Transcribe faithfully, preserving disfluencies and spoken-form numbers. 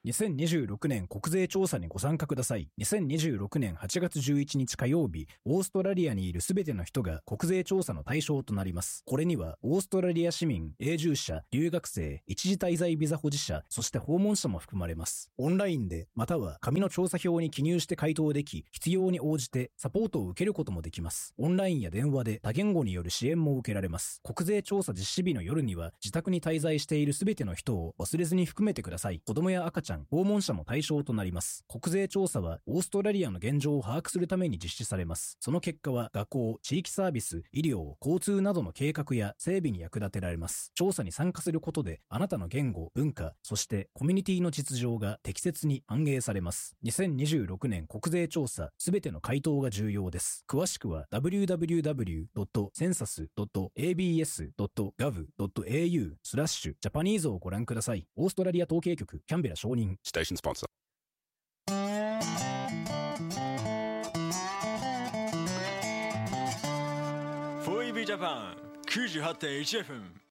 にせんにじゅうろくねん国税調査にご参加ください。にせんにじゅうろくねんはちがつじゅういちにち火曜日、オーストラリアにいるすべての人が国税調査の対象となります。これには、オーストラリア市民、永住者、留学生、一時滞在ビザ保持者、そして訪問者も含まれます。オンラインで、または紙の調査票に記入して回答でき、必要に応じてサポートを受けることもできます。オンラインや電話で多言語による支援も受けられます。国税調査実施日の夜には、自宅に滞在しているすべての人を忘れずに含めてください。子供や赤ちゃん、訪問者も対象となります。国税調査はオーストラリアの現状を把握するために実施されます。その結果は学校、地域サービス、医療、交通などの計画や整備に役立てられます。調査に参加することであなたの言語、文化、そしてコミュニティの実情が適切に反映されます。にせんにじゅうろくねん国税調査すべての回答が重要です。詳しくは ダブリューダブリューダブリュードットセンサスドットエービーエスドットガブドットエーユースラッシュジャパニーズをご覧ください。オーストラリア統計局キャンベラ承認。 Station sponsor。 フォーイービー ジャパン きゅうじゅうはちてんいちエフエム